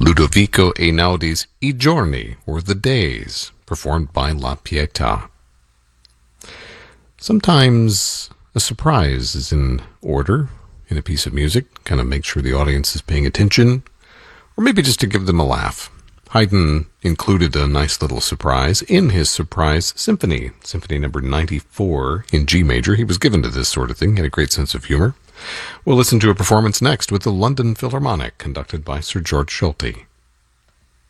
Ludovico Einaudi's I Giorni, or The Days, performed by La Pietà. Sometimes a surprise is in order in a piece of music, kind of make sure the audience is paying attention, or maybe just to give them a laugh. Haydn included a nice little surprise in his Surprise Symphony, Symphony number 94 in G major. He was given to this sort of thing, he had a great sense of humor. We'll listen to a performance next with the London Philharmonic, conducted by Sir George Solti.